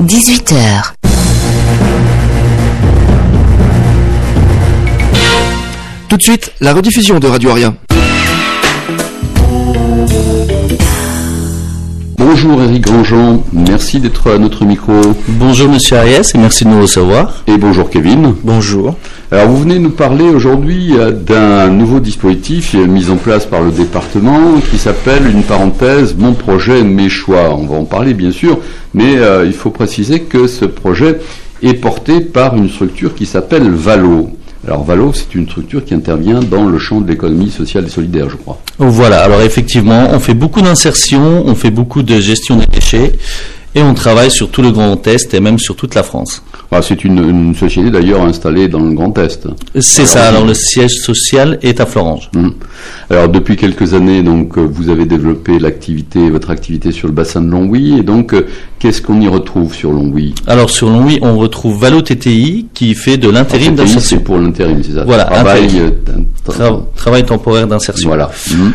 18h. Tout de suite, la rediffusion de Radio Aria. Bonjour Éric Grandjean, merci d'être à notre micro. Bonjour Monsieur Ariès et merci de nous recevoir. Et bonjour Kevin. Bonjour. Alors vous venez nous parler aujourd'hui d'un nouveau dispositif mis en place par le département qui s'appelle une parenthèse Mon projet, mes choix. On va en parler bien sûr, mais il faut préciser que ce projet est porté par une structure qui s'appelle Valo. Alors Valo, c'est une structure qui intervient dans le champ de l'économie sociale et solidaire, je crois. Voilà, alors effectivement, on fait beaucoup d'insertion, on fait beaucoup de gestion des déchets et on travaille sur tout le Grand Est et même sur toute la France. Ah, c'est une société d'ailleurs installée dans le Grand Est. C'est ça, alors le siège social est à Florange. Alors depuis quelques années, donc vous avez développé votre activité sur le bassin de Longwy, et donc qu'est-ce qu'on y retrouve sur Longwy? Alors sur Longwy, on retrouve Valo TTI qui fait de l'intérim d'insertion. C'est pour l'intérim, c'est ça? Voilà, travail temporaire d'insertion. Voilà.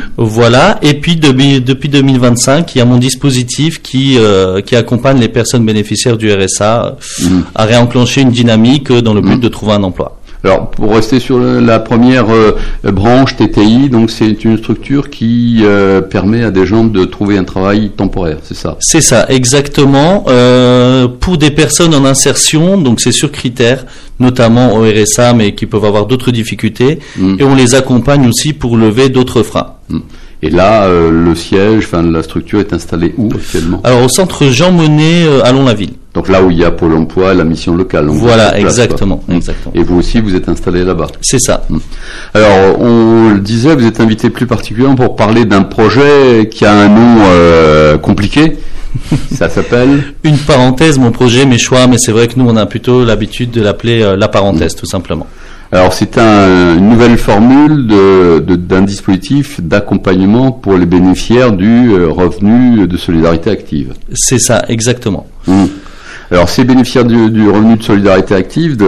Voilà, et puis depuis 2025, il y a mon dispositif qui accompagne les personnes bénéficiaires du RSA à réenclencher une dynamique dans le but de trouver un emploi. Alors, pour rester sur la première branche TTI, donc c'est une structure qui permet à des gens de trouver un travail temporaire, c'est ça? C'est ça, exactement. Pour des personnes en insertion, donc c'est sur critères, notamment au RSA, mais qui peuvent avoir d'autres difficultés, et on les accompagne aussi pour lever d'autres freins. Et là, le siège, la structure est installée où actuellement? Alors au centre Jean Monnet à Lons-la-Ville. Donc là où il y a Pôle emploi, la mission locale. Donc voilà, exactement. Et vous aussi, vous êtes installé là-bas. C'est ça. Alors, on le disait, vous êtes invité plus particulièrement pour parler d'un projet qui a un nom compliqué. Ça s'appelle Une parenthèse, mon projet, mes choix, mais c'est vrai que nous, on a plutôt l'habitude de l'appeler la parenthèse, tout simplement. Alors c'est une nouvelle formule d'un dispositif d'accompagnement pour les bénéficiaires du revenu de solidarité active. C'est ça, exactement. Alors ces bénéficiaires du revenu de solidarité active,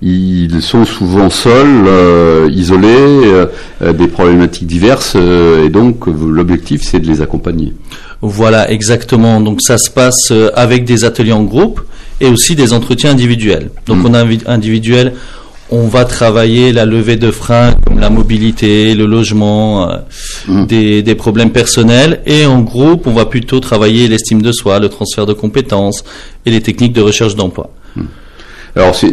ils sont souvent seuls, isolés, des problématiques diverses, et donc l'objectif c'est de les accompagner. Voilà, exactement. Donc ça se passe avec des ateliers en groupe et aussi des entretiens individuels. Donc on a individuel. On va travailler la levée de freins comme la mobilité, le logement, des problèmes personnels. Et en groupe, on va plutôt travailler l'estime de soi, le transfert de compétences et les techniques de recherche d'emploi. Alors c'est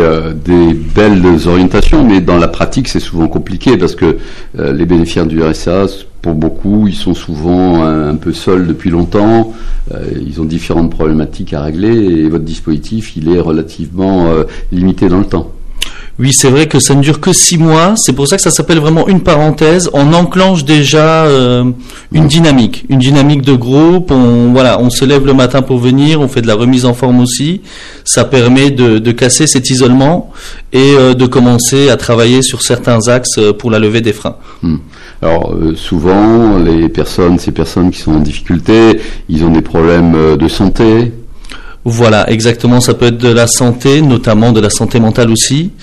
des belles orientations, mais dans la pratique c'est souvent compliqué parce que les bénéficiaires du RSA, pour beaucoup, ils sont souvent un peu seuls depuis longtemps, ils ont différentes problématiques à régler et votre dispositif il est relativement limité dans le temps. Oui, c'est vrai que ça ne dure que 6 mois. C'est pour ça que ça s'appelle vraiment une parenthèse. On enclenche déjà une dynamique de groupe. On se lève le matin pour venir. On fait de la remise en forme aussi. Ça permet de casser cet isolement et de commencer à travailler sur certains axes pour la levée des freins. Alors souvent, ces personnes qui sont en difficulté, ils ont des problèmes de santé. Voilà, exactement. Ça peut être de la santé, notamment de la santé mentale aussi.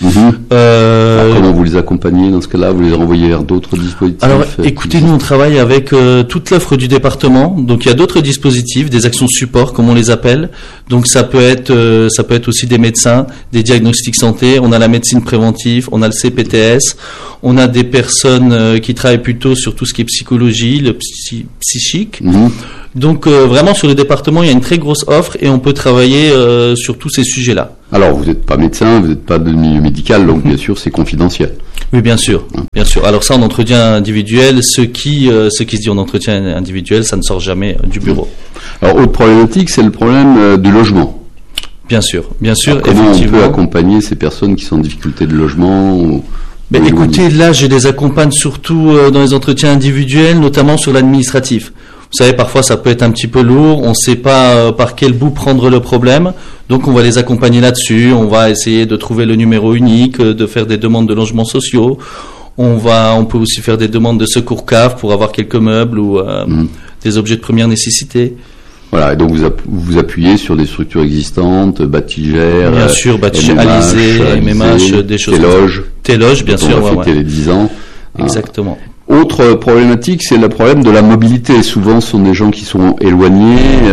Alors, comment vous les accompagnez dans ce cas-là? Vous les renvoyez vers d'autres dispositifs? Alors, écoutez, nous on travaille avec toute l'offre du département. Donc, il y a d'autres dispositifs, des actions support, comme on les appelle. Donc, ça peut être aussi des médecins, des diagnostics santé. On a la médecine préventive, on a le CPTS, on a des personnes qui travaillent plutôt sur tout ce qui est psychologie, le psychique. Donc vraiment sur le département il y a une très grosse offre et on peut travailler sur tous ces sujets-là. Alors vous n'êtes pas médecin, vous n'êtes pas de milieu médical, donc bien sûr c'est confidentiel. Oui bien sûr, bien sûr. Alors ça en entretien individuel, ce qui se dit en entretien individuel, ça ne sort jamais du bureau. Alors autre problématique, c'est le problème du logement. Bien sûr. Alors, comment on peut accompagner ces personnes qui sont en difficulté de logement écoutez, là je les accompagne surtout dans les entretiens individuels, notamment sur l'administratif. Vous savez, parfois ça peut être un petit peu lourd, on ne sait pas par quel bout prendre le problème, donc on va les accompagner là-dessus, on va essayer de trouver le numéro unique, de faire des demandes de logements sociaux, on peut aussi faire des demandes de secours CAF pour avoir quelques meubles ou des objets de première nécessité. Voilà, et donc vous appuyez sur des structures existantes, Batigère, bien sûr, Batigère, Alizé, MMH, des choses. Téloge, bien sûr. On va fêter les 10 ans. Exactement. Autre problématique, c'est le problème de la mobilité. Souvent, ce sont des gens qui sont éloignés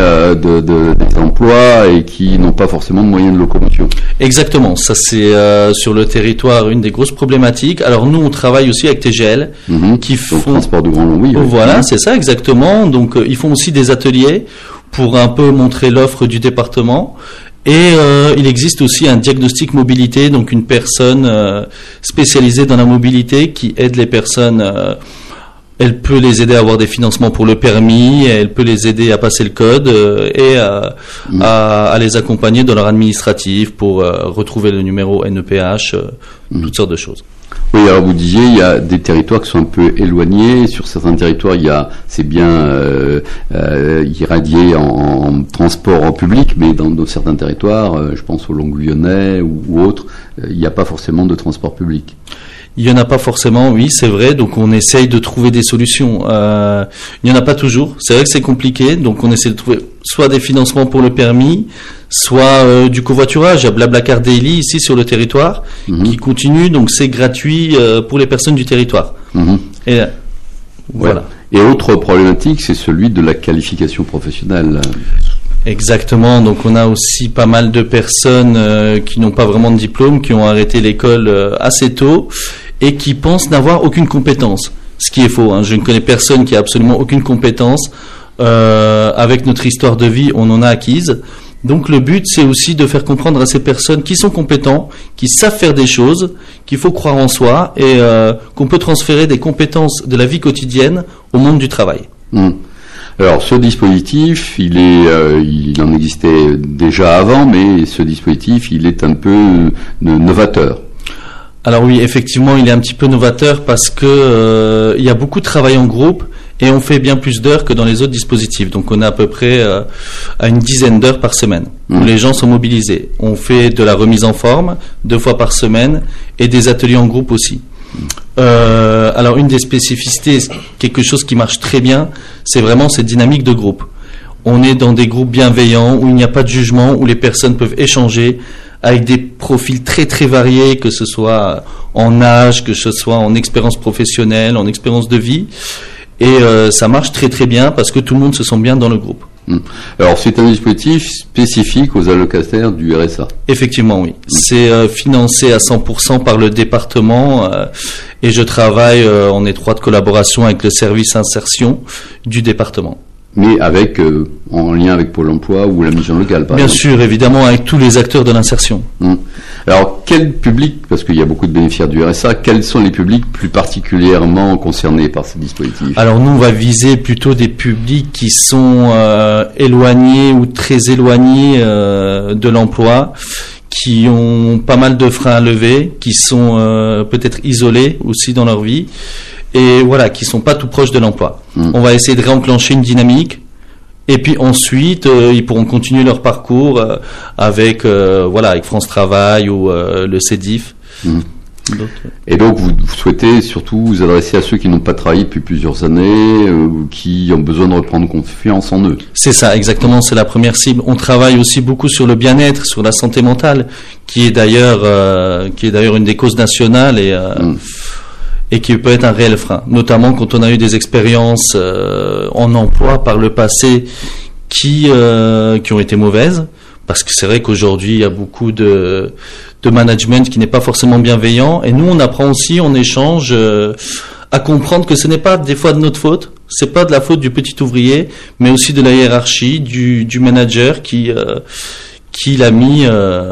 des emplois et qui n'ont pas forcément de moyens de locomotion. Exactement, ça c'est sur le territoire une des grosses problématiques. Alors nous, on travaille aussi avec TGL, qui font transport de grand long, oui. Voilà, c'est ça exactement. Donc ils font aussi des ateliers pour un peu montrer l'offre du département. Et il existe aussi un diagnostic mobilité, donc une personne spécialisée dans la mobilité qui aide les personnes. Elle peut les aider à avoir des financements pour le permis, elle peut les aider à passer le code et à les accompagner dans leur administratif pour retrouver le numéro NEPH, toutes sortes de choses. Oui, alors vous disiez, il y a des territoires qui sont un peu éloignés. Sur certains territoires, c'est bien irradié en transport en public, mais dans certains territoires, je pense aux Longues-Lyonnais ou autres, il n'y a pas forcément de transport public. Il y en a pas forcément, oui, c'est vrai. Donc on essaye de trouver des solutions. Il y en a pas toujours. C'est vrai que c'est compliqué. Donc on essaie de trouver soit des financements pour le permis, soit du covoiturage. Il y a Blablacar Daily ici sur le territoire qui continue. Donc c'est gratuit pour les personnes du territoire. Et voilà. Et autre problématique, c'est celui de la qualification professionnelle. Exactement, donc on a aussi pas mal de personnes qui n'ont pas vraiment de diplôme, qui ont arrêté l'école assez tôt et qui pensent n'avoir aucune compétence, ce qui est faux, hein. Je ne connais personne qui a absolument aucune compétence. Avec notre histoire de vie, on en a acquise. Donc le but, c'est aussi de faire comprendre à ces personnes qui sont compétents, qui savent faire des choses, qu'il faut croire en soi et qu'on peut transférer des compétences de la vie quotidienne au monde du travail. Alors ce dispositif, il en existait déjà avant, mais ce dispositif, il est un peu novateur. Alors oui, effectivement, il est un petit peu novateur parce que il y a beaucoup de travail en groupe et on fait bien plus d'heures que dans les autres dispositifs. Donc on est à peu près à une dizaine d'heures par semaine où les gens sont mobilisés. On fait de la remise en forme 2 fois par semaine et des ateliers en groupe aussi. Alors une des spécificités, quelque chose qui marche très bien, c'est vraiment cette dynamique de groupe. On est dans des groupes bienveillants où il n'y a pas de jugement, où les personnes peuvent échanger avec des profils très très variés, que ce soit en âge, que ce soit en expérience professionnelle, en expérience de vie. Et ça marche très très bien parce que tout le monde se sent bien dans le groupe. Alors c'est un dispositif spécifique aux allocataires du RSA. Effectivement, oui. C'est financé à 100% par le département et je travaille en étroite collaboration avec le service insertion du département. Mais en lien avec Pôle emploi ou la mission locale, par exemple. Bien sûr, évidemment, avec tous les acteurs de l'insertion. Alors, quel public, parce qu'il y a beaucoup de bénéficiaires du RSA, quels sont les publics plus particulièrement concernés par ce dispositif ? Alors, nous, on va viser plutôt des publics qui sont éloignés ou très éloignés de l'emploi, qui ont pas mal de freins à lever, qui sont peut-être isolés aussi dans leur vie, et voilà, qui sont pas tout proches de l'emploi. On va essayer de réenclencher une dynamique, et puis ensuite, ils pourront continuer leur parcours avec France Travail ou le CEDIF. Et donc, vous souhaitez surtout vous adresser à ceux qui n'ont pas travaillé depuis plusieurs années, ou qui ont besoin de reprendre confiance en eux. C'est ça, exactement, c'est la première cible. On travaille aussi beaucoup sur le bien-être, sur la santé mentale, qui est d'ailleurs une des causes nationales et qui peut être un réel frein, notamment quand on a eu des expériences en emploi par le passé qui ont été mauvaises, parce que c'est vrai qu'aujourd'hui il y a beaucoup de management qui n'est pas forcément bienveillant, et nous on apprend aussi, on échange à comprendre que ce n'est pas des fois de notre faute, c'est pas de la faute du petit ouvrier, mais aussi de la hiérarchie, du manager qui l'a mis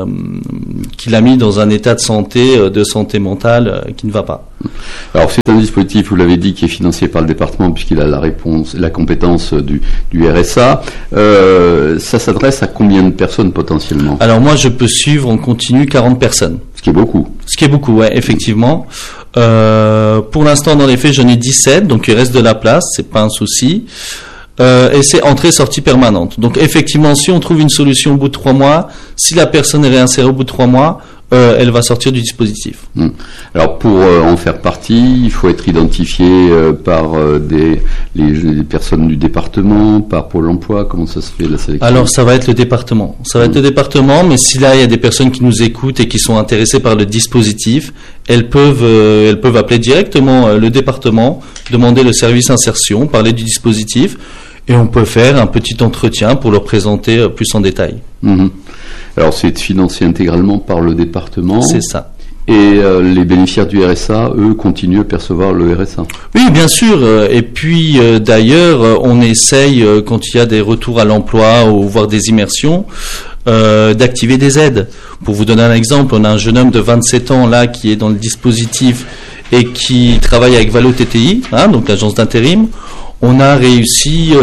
dans un état de santé mentale qui ne va pas. Alors c'est un dispositif, vous l'avez dit, qui est financé par le département puisqu'il a la compétence du RSA. Ça s'adresse à combien de personnes potentiellement ? Alors moi je peux suivre en continu 40 personnes. Ce qui est beaucoup. Ce qui est beaucoup, ouais, effectivement. Pour l'instant dans les faits j'en ai 17, donc il reste de la place, c'est pas un souci. Et c'est entrée-sortie permanente. Donc effectivement, si on trouve une solution au bout de 3 mois, si la personne est réinsérée au bout de 3 mois, elle va sortir du dispositif. Alors pour en faire partie, il faut être identifié par les personnes du département, par Pôle emploi. Comment ça se fait la sélection? Alors ça va être le département. Ça va être le département, mais si là il y a des personnes qui nous écoutent et qui sont intéressées par le dispositif, elles peuvent appeler directement le département, demander le service insertion, parler du dispositif, et on peut faire un petit entretien pour leur présenter plus en détail. Alors c'est financé intégralement par le département. C'est ça. Et les bénéficiaires du RSA, eux, continuent à percevoir le RSA. Oui, bien sûr. Et puis, d'ailleurs, on essaye, quand il y a des retours à l'emploi ou voire des immersions, d'activer des aides. Pour vous donner un exemple, on a un jeune homme de 27 ans là qui est dans le dispositif et qui travaille avec Valo TTI, donc l'agence d'intérim. On a réussi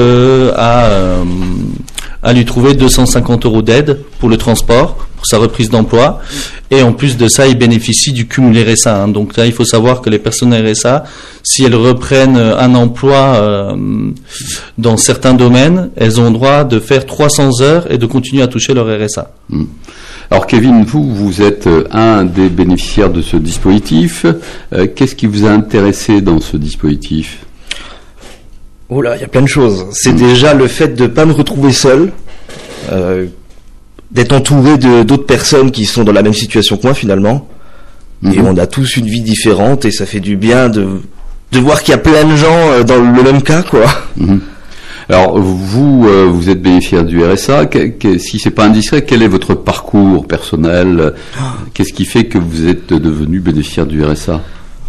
à lui trouver 250 € d'aide pour le transport, pour sa reprise d'emploi. Et en plus de ça, il bénéficie du cumul RSA. Donc là, il faut savoir que les personnes RSA, si elles reprennent un emploi dans certains domaines, elles ont droit de faire 300 heures et de continuer à toucher leur RSA. Alors Kevin, vous êtes un des bénéficiaires de ce dispositif. Qu'est-ce qui vous a intéressé dans ce dispositif ? Oh là, il y a plein de choses. C'est déjà le fait de pas me retrouver seul, d'être entouré d'autres personnes qui sont dans la même situation que moi finalement. Et on a tous une vie différente et ça fait du bien de voir qu'il y a plein de gens dans le même cas, quoi. Alors vous êtes bénéficiaire du RSA. Si c'est pas indiscret, quel est votre parcours personnel ? Qu'est-ce qui fait que vous êtes devenu bénéficiaire du RSA ?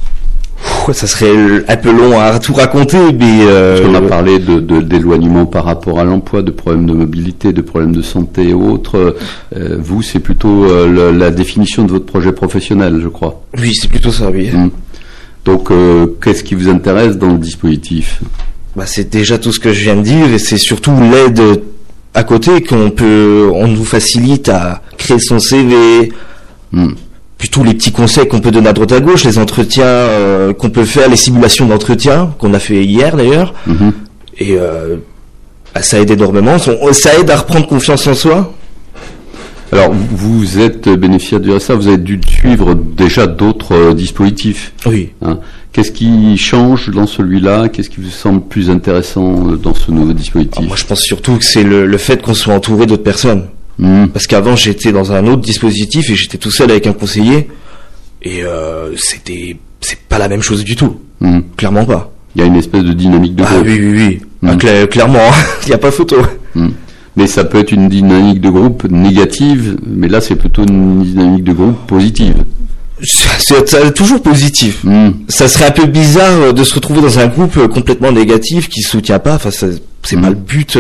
Ça serait un peu long à tout raconter, mais... Parce qu'on a parlé d'éloignement par rapport à l'emploi, de problèmes de mobilité, de problèmes de santé et autres. Vous, c'est plutôt la définition de votre projet professionnel, je crois. Oui, c'est plutôt ça, oui. Donc, qu'est-ce qui vous intéresse dans le dispositif ? C'est déjà tout ce que je viens de dire, et c'est surtout l'aide à côté on nous facilite à créer son CV... Puis tous les petits conseils qu'on peut donner à droite à gauche, les entretiens qu'on peut faire, les simulations d'entretien qu'on a fait hier d'ailleurs, et ça aide énormément. Ça aide à reprendre confiance en soi. Alors vous êtes bénéficiaire du RSA, vous avez dû suivre déjà d'autres dispositifs. Oui. Qu'est-ce qui change dans celui-là ? Qu'est-ce qui vous semble plus intéressant dans ce nouveau dispositif ? Moi je pense surtout que c'est le fait qu'on soit entouré d'autres personnes. Parce qu'avant j'étais dans un autre dispositif et j'étais tout seul avec un conseiller et c'est pas la même chose du tout, clairement pas. Il y a une espèce de dynamique de groupe. Oui. Clairement, il n'y a pas photo. Mais ça peut être une dynamique de groupe négative, mais là c'est plutôt une dynamique de groupe positive. C'est toujours positif. Ça serait un peu bizarre de se retrouver dans un groupe complètement négatif qui soutient pas. Enfin, c'est pas le but.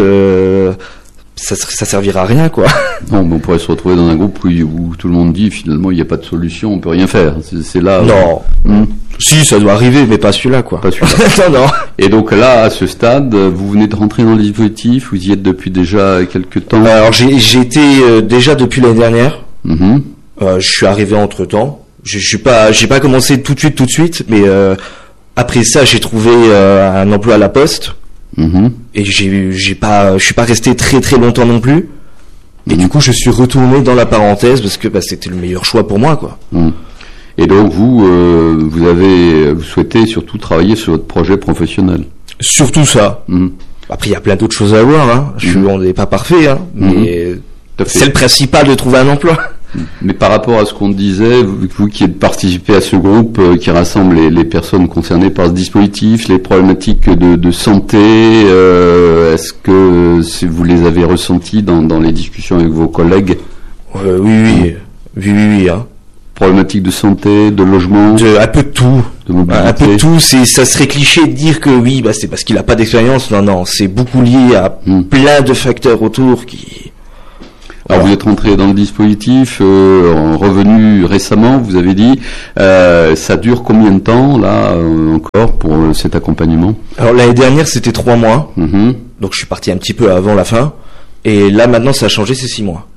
Ça servira à rien, quoi. Non, mais on pourrait se retrouver dans un groupe où tout le monde dit finalement il n'y a pas de solution, on peut rien faire. C'est là. Non. Si, ça doit arriver, mais pas celui-là, quoi. Pas celui-là. Non. Et donc là, à ce stade, vous venez de rentrer dans le dispositif, vous y êtes depuis déjà quelques temps. Alors j'ai été déjà depuis l'année dernière. Je suis arrivé entre temps. J'ai pas commencé tout de suite, mais après ça, j'ai trouvé un emploi à la Poste. Et je suis pas resté très très longtemps non plus. Et du coup, je suis retourné dans la parenthèse parce que c'était le meilleur choix pour moi, quoi. Et donc vous souhaitez surtout travailler sur votre projet professionnel. Surtout ça. Après, il y a plein d'autres choses à voir. On n'est pas parfait, mais c'est le principal de trouver un emploi. Mais par rapport à ce qu'on disait, vous qui participez à ce groupe qui rassemble les personnes concernées par ce dispositif, les problématiques de santé, est-ce que vous les avez ressenties dans les discussions avec vos collègues ? Oui. Problématiques de santé, de logement, un peu de tout. De mobilité. Un peu de tout. Ça serait cliché de dire que oui, c'est parce qu'il n'a pas d'expérience. Non, c'est beaucoup lié à plein de facteurs autour qui... Alors vous êtes rentré dans le dispositif, revenu récemment, vous avez dit. Ça dure combien de temps là encore pour cet accompagnement ? Alors l'année dernière c'était 3 mois, donc je suis parti un petit peu avant la fin. Et là maintenant ça a changé, c'est 6 mois.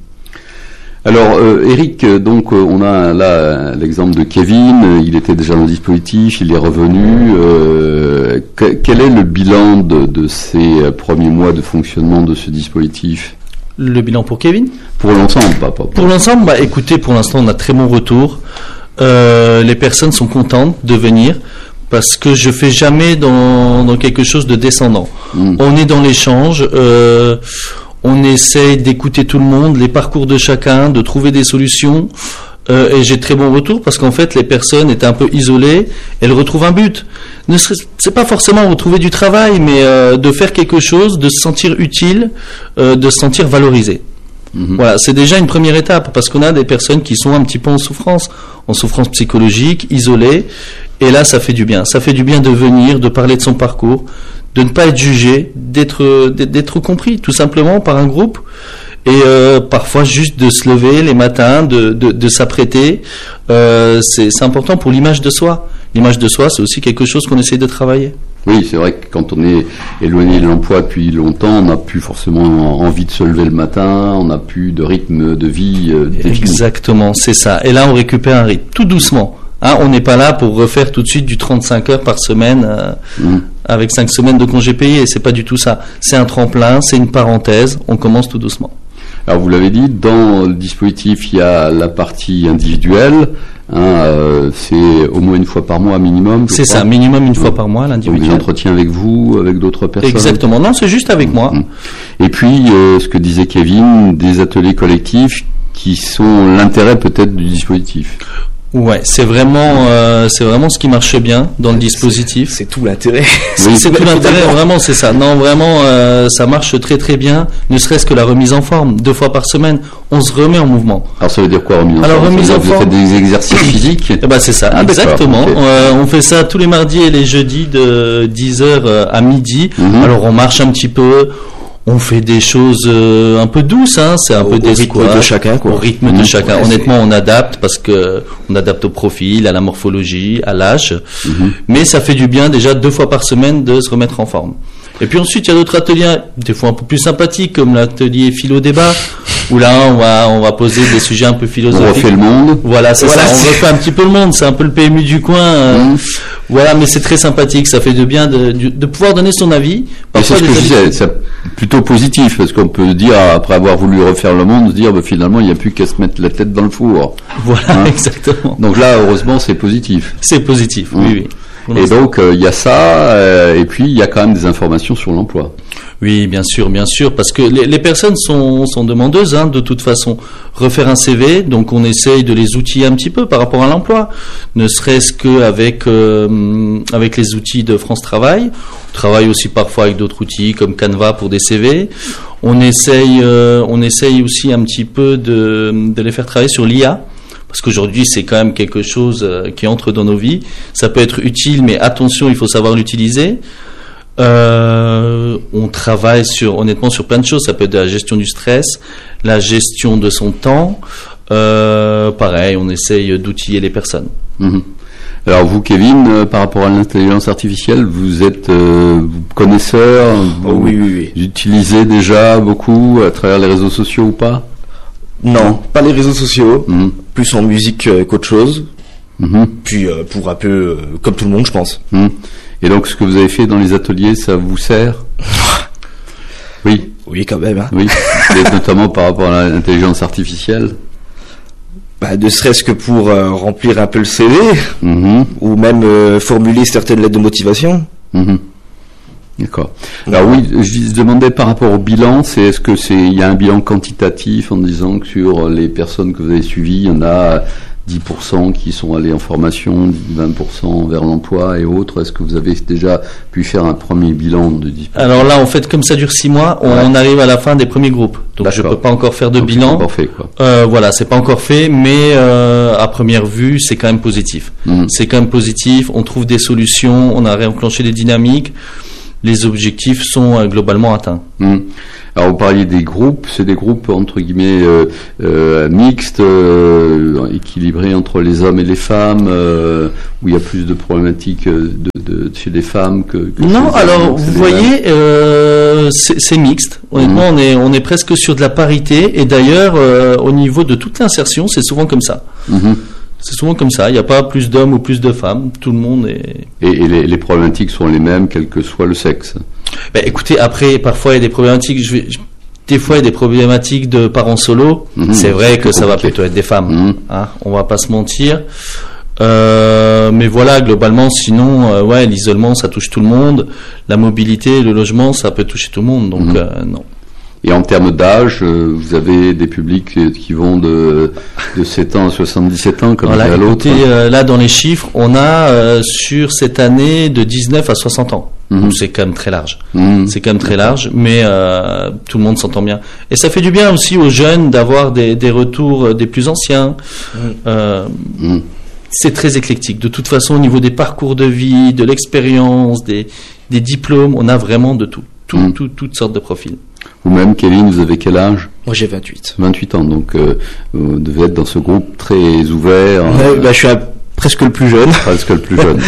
Alors Eric, donc on a là l'exemple de Kevin, il était déjà dans le dispositif, il est revenu. Quel est le bilan de ces premiers mois de fonctionnement de ce dispositif ? Le bilan pour Kevin? Pour l'ensemble, pas. Pour l'ensemble, écoutez, pour l'instant, on a très bon retour. Les personnes sont contentes de venir parce que je fais jamais dans quelque chose de descendant. On est dans l'échange, on essaye d'écouter tout le monde, les parcours de chacun, de trouver des solutions. Et j'ai très bon retour parce qu'en fait, les personnes étaient un peu isolées, elles retrouvent un but. C'est pas forcément retrouver du travail, mais de faire quelque chose, de se sentir utile, de se sentir valorisé. Voilà, c'est déjà une première étape parce qu'on a des personnes qui sont un petit peu en souffrance psychologique, isolées, et là ça fait du bien. Ça fait du bien de venir, de parler de son parcours, de ne pas être jugé, d'être compris tout simplement par un groupe, et parfois juste de se lever les matins, de s'apprêter. C'est important pour l'image de soi. L'image de soi, c'est aussi quelque chose qu'on essaie de travailler. Oui, c'est vrai que quand on est éloigné de l'emploi depuis longtemps, on n'a plus forcément envie de se lever le matin, on n'a plus de rythme de vie défini. Exactement, c'est ça. Et là, on récupère un rythme, tout doucement. On n'est pas là pour refaire tout de suite du 35 heures par semaine avec 5 semaines de congés payés. C'est pas du tout ça. C'est un tremplin, c'est une parenthèse. On commence tout doucement. Alors vous l'avez dit, dans le dispositif, il y a la partie individuelle. C'est au moins une fois par mois minimum. C'est ça, minimum une fois par mois, l'individuel. Donc des entretiens avec vous, avec d'autres personnes. Exactement. Non, c'est juste avec moi. Et puis, ce que disait Kevin, des ateliers collectifs qui sont l'intérêt peut-être du dispositif. Ouais, c'est vraiment ce qui marche bien dans le dispositif. C'est tout l'intérêt. Oui, c'est tout l'intérêt, vraiment, c'est ça. Non, vraiment, ça marche très très bien. Ne serait-ce que la remise en forme, 2 fois par semaine, on se remet en mouvement. Alors ça veut dire quoi, remise en forme? Alors remise en forme. Vous faites des exercices physiques? C'est ça, exactement. Okay. On fait ça tous les mardis et les jeudis de 10h à midi. Alors on marche un petit peu. On fait des choses un peu douces, c'est un peu des rythmes de chacun, quoi. Au rythme de chacun. Honnêtement, on adapte parce que on adapte au profil, à la morphologie, à l'âge. Mais ça fait du bien déjà 2 fois par semaine de se remettre en forme. Et puis ensuite, il y a d'autres ateliers, des fois un peu plus sympathiques, comme l'atelier philo-débat, où là, on va poser des sujets un peu philosophiques. On refait le monde. Voilà, c'est ça. On refait un petit peu le monde. C'est un peu le PMU du coin. Voilà, mais c'est très sympathique. Ça fait de bien de pouvoir donner son avis. C'est ce que je disais. C'est plutôt positif, parce qu'on peut dire, après avoir voulu refaire le monde, se dire, finalement, il n'y a plus qu'à se mettre la tête dans le four. Voilà, exactement. Donc là, heureusement, c'est positif. C'est positif, oui. Et donc, il y a ça, et puis il y a quand même des informations sur l'emploi. Oui, bien sûr, parce que les personnes sont demandeuses, de toute façon. Refaire un CV, donc on essaye de les outiller un petit peu par rapport à l'emploi, ne serait-ce qu'avec avec les outils de France Travail. On travaille aussi parfois avec d'autres outils comme Canva pour des CV. On essaye aussi un petit peu de les faire travailler sur l'IA. Parce qu'aujourd'hui, c'est quand même quelque chose qui entre dans nos vies. Ça peut être utile, mais attention, il faut savoir l'utiliser. On travaille honnêtement sur plein de choses. Ça peut être de la gestion du stress, la gestion de son temps. Pareil, on essaye d'outiller les personnes. Alors vous, Kevin, par rapport à l'intelligence artificielle, vous êtes connaisseur. Oui. Vous utilisez déjà beaucoup à travers les réseaux sociaux ou pas? Non, pas les réseaux sociaux, plus en musique qu'autre chose, puis pour un peu comme tout le monde, je pense. Et donc ce que vous avez fait dans les ateliers, ça vous sert? Oui. Oui, quand même. Oui, et notamment par rapport à l'intelligence artificielle. Ne serait-ce que pour remplir un peu le CV, ou même formuler certaines lettres de motivation. D'accord. Alors oui, je demandais par rapport au bilan, est-ce que il y a un bilan quantitatif en disant que sur les personnes que vous avez suivies, il y en a 10% qui sont allés en formation, 20% vers l'emploi et autres. Est-ce que vous avez déjà pu faire un premier bilan de dispositif? Alors là, en fait, comme ça dure 6 mois, on arrive à la fin des premiers groupes. Donc je peux pas encore faire de bilan. C'est pas encore fait, quoi. Voilà, c'est pas encore fait, mais à première vue, c'est quand même positif. C'est quand même positif. On trouve des solutions, on a réenclenché des dynamiques. Les objectifs sont globalement atteints. Alors vous parliez des groupes, c'est des groupes entre guillemets mixtes, équilibrés entre les hommes et les femmes, où il y a plus de problématiques chez les femmes que non, chez les alors hommes, vous voyez, c'est mixte. Honnêtement, on est presque sur de la parité, et d'ailleurs au niveau de toute l'insertion, c'est souvent comme ça. C'est souvent comme ça, il n'y a pas plus d'hommes ou plus de femmes, tout le monde est... Et les problématiques sont les mêmes, quel que soit le sexe. Écoutez, après, parfois il y a des problématiques, Des fois, il y a des problématiques de parents solos. C'est vrai que ça va plutôt être des femmes. Hein, on va pas se mentir. Mais voilà, globalement, sinon, l'isolement, ça touche tout le monde. La mobilité, le logement, ça peut toucher tout le monde. Donc, non. Et en termes d'âge, vous avez des publics qui vont de 7 ans à 77 ans, comme à l'autre. Là, dans les chiffres, on a sur cette année de 19 à 60 ans. Donc, c'est quand même très large. C'est quand même très large, mais tout le monde s'entend bien. Et ça fait du bien aussi aux jeunes d'avoir des retours des plus anciens. C'est très éclectique. De toute façon, au niveau des parcours de vie, de l'expérience, des diplômes, on a vraiment de tout. Toutes sortes de profils. Vous-même, Kevin, vous avez quel âge ? Moi, j'ai 28. 28 ans, donc vous devez être dans ce groupe très ouvert. Je suis presque le plus jeune. Presque le plus jeune.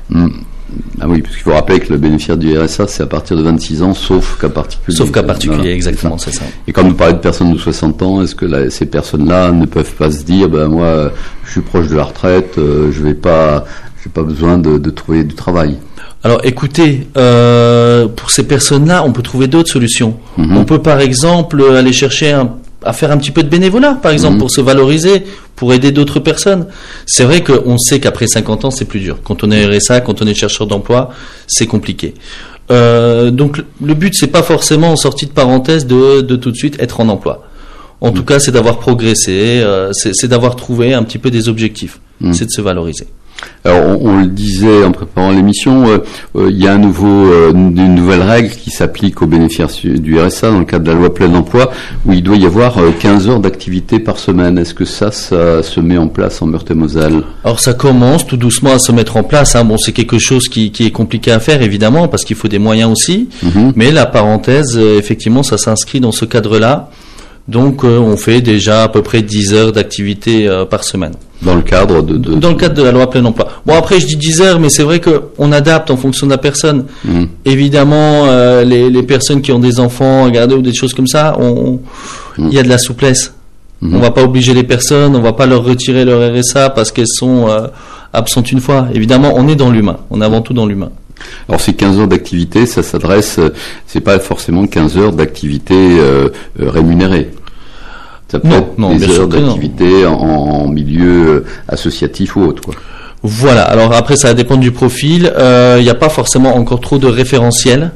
Ah oui, parce qu'il faut rappeler que le bénéficiaire du RSA, c'est à partir de 26 ans, sauf cas particulier. Sauf cas particulier, exactement, c'est ça. Et quand vous parlez de personnes de 60 ans, est-ce que ces personnes-là ne peuvent pas se dire, moi, je suis proche de la retraite, j'ai pas besoin de trouver du travail? Alors écoutez, pour ces personnes-là, on peut trouver d'autres solutions. On peut par exemple aller chercher à faire un petit peu de bénévolat, par exemple, pour se valoriser, pour aider d'autres personnes. C'est vrai qu'on sait qu'après 50 ans, c'est plus dur. Quand on est RSA, quand on est chercheur d'emploi, c'est compliqué. Donc le but, c'est pas forcément en sortie de parenthèse de tout de suite être en emploi. En tout cas, c'est d'avoir progressé, c'est d'avoir trouvé un petit peu des objectifs. C'est de se valoriser. Alors, on le disait en préparant l'émission, il y a une nouvelle règle qui s'applique aux bénéficiaires du RSA dans le cadre de la loi plein emploi, où il doit y avoir 15 heures d'activité par semaine. Est-ce que ça se met en place en Meurthe-et-Moselle? Alors, ça commence tout doucement à se mettre en place. Bon, c'est quelque chose qui est compliqué à faire, évidemment, parce qu'il faut des moyens aussi. Mais la parenthèse, effectivement, ça s'inscrit dans ce cadre-là. Donc, on fait déjà à peu près 10 heures d'activité par semaine. Dans le cadre Dans le cadre de la loi plein emploi. Bon, après, je dis 10 heures, mais c'est vrai qu'on adapte en fonction de la personne. Évidemment, les personnes qui ont des enfants à garder ou des choses comme ça, il y a de la souplesse. On va pas obliger les personnes, on va pas leur retirer leur RSA parce qu'elles sont absentes une fois. Évidemment, on est dans l'humain. On est avant tout dans l'humain. Alors ces 15 heures d'activité, ça s'adresse, c'est pas forcément 15 heures d'activité rémunérée. Ça peut être des heures d'activité en milieu associatif ou autre, quoi. Voilà. Alors après, ça va dépendre du profil. Il n'y a pas forcément encore trop de référentiels,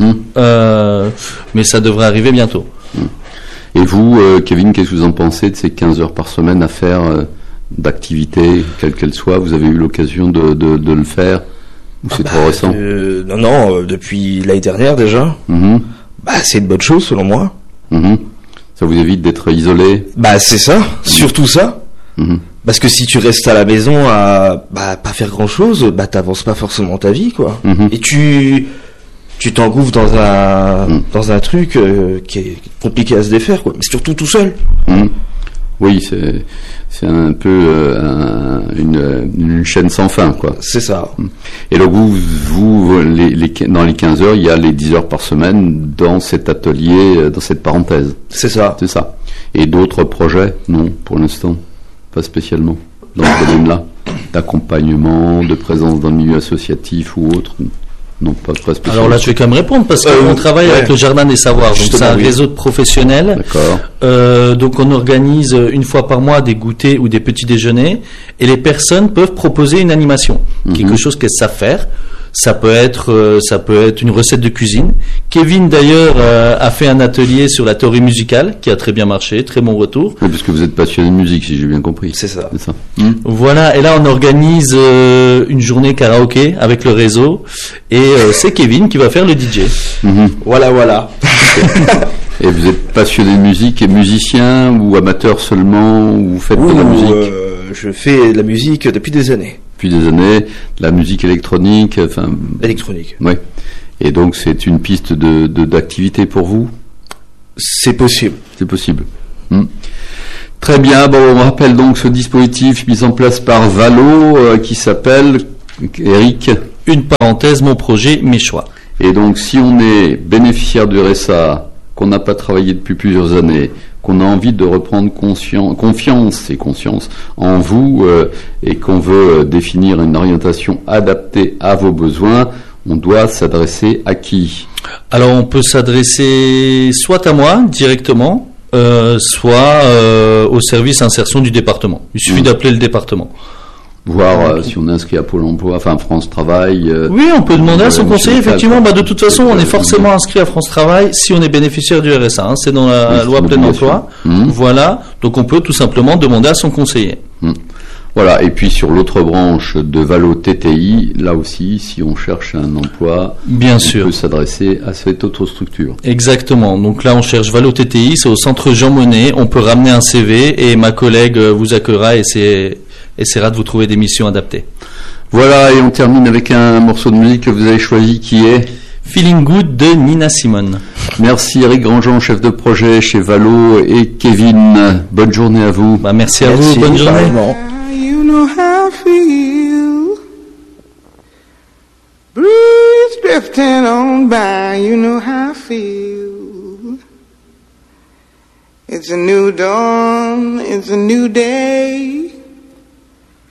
mais ça devrait arriver bientôt. Et vous, Kevin, qu'est-ce que vous en pensez de ces 15 heures par semaine à faire d'activité, quelle qu'elle soit? Vous avez eu l'occasion de le faire? Ou c'est trop récent? Non, depuis l'année dernière déjà. C'est une bonne chose selon moi. Ça vous évite d'être isolé? C'est ça, surtout ça. Parce que si tu restes à la maison à pas faire grand chose, t'avances pas forcément ta vie, quoi. Et tu t'engouffres dans un truc qui est compliqué à se défaire, quoi. Mais surtout tout seul. Oui, c'est un peu une chaîne sans fin, quoi. C'est ça. Et donc vous dans les 15 heures, il y a les 10 heures par semaine dans cet atelier, dans cette parenthèse. C'est ça. C'est ça. Et d'autres projets? Non, pour l'instant, pas spécialement dans ce domaine-là, d'accompagnement, de présence dans le milieu associatif ou autre. Non, pas spécialement. Alors là, je vais quand même répondre parce qu'on travaille avec le Jardin des Savoirs. Donc c'est un réseau de professionnels. D'accord. Donc on organise une fois par mois des goûters ou des petits déjeuners et les personnes peuvent proposer une animation, quelque chose qu'elles savent faire. Ça peut être une recette de cuisine. Kevin d'ailleurs a fait un atelier sur la théorie musicale qui a très bien marché, très bon retour. Oui, parce que vous êtes passionné de musique, si j'ai bien compris. C'est ça. Voilà, et là on organise une journée karaoké avec le réseau et c'est Kevin qui va faire le DJ. Voilà. Et vous êtes passionné de musique et musicien ou amateur seulement, ou vous faites de la musique? Je fais de la musique depuis des années. Depuis des années, de la musique électronique, électronique. Oui. Et donc c'est une piste d'activité pour vous? C'est possible. C'est possible. Très bien. Bon, on rappelle donc ce dispositif mis en place par Valo qui s'appelle, Eric? Une parenthèse, mon projet, mes choix. Et donc si on est bénéficiaire du RSA, qu'on n'a pas travaillé depuis plusieurs années, qu'on a envie de reprendre confiance et conscience en vous et qu'on veut définir une orientation adaptée à vos besoins, on doit s'adresser à qui? Alors on peut s'adresser soit à moi directement, soit au service insertion du département. Il suffit d'appeler le département. Voir si on est inscrit à Pôle emploi, enfin France Travail. Oui, on peut demander à son conseiller, effectivement. De toute façon, on est forcément inscrit à France Travail si on est bénéficiaire du RSA. Hein. C'est dans la loi plein emploi. Voilà. Donc on peut tout simplement demander à son conseiller. Voilà. Et puis sur l'autre branche de Valo TTI, là aussi, si on cherche un emploi, bien sûr, on peut s'adresser à cette autre structure. Exactement. Donc là, on cherche Valo TTI, c'est au centre Jean Monnet. On peut ramener un CV et ma collègue vous accueillera et essaiera de vous trouver des missions adaptées. Voilà, et on termine avec un morceau de musique que vous avez choisi qui est Feeling Good de Nina Simone. Merci Eric Grandjean, chef de projet chez Valo, et Kevin. Bonne journée à vous. Merci à vous, bonne journée. You know how I feel. Breeze drifting on by, you know how I feel. It's a new dawn, it's a new day.